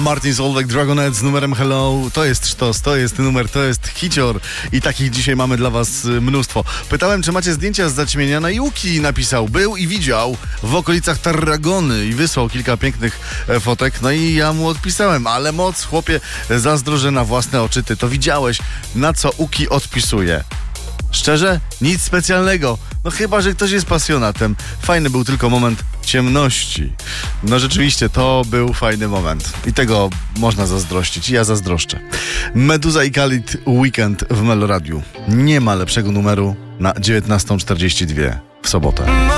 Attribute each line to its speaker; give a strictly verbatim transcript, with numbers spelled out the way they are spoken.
Speaker 1: Martin Solveig, Dragonet z numerem Hello. To jest sztos, to jest numer, to jest hicior i takich dzisiaj mamy dla was mnóstwo. Pytałem, czy macie zdjęcia z zaćmienia, no i Łuki napisał, był i widział w okolicach Tarragony i wysłał kilka pięknych fotek, no i ja mu odpisałem, ale moc, chłopie, zazdro, że na własne oczy ty to widziałeś. Na co Łuki odpisuje? Szczerze? Nic specjalnego. No chyba, że ktoś jest pasjonatem. Fajny był tylko moment ciemności. No rzeczywiście, to był fajny moment. I tego można zazdrościć. Ja zazdroszczę. Meduza i Khalid Weekend w Meloradiu. Nie ma lepszego numeru na dziewiętnastą czterdzieści dwa w sobotę.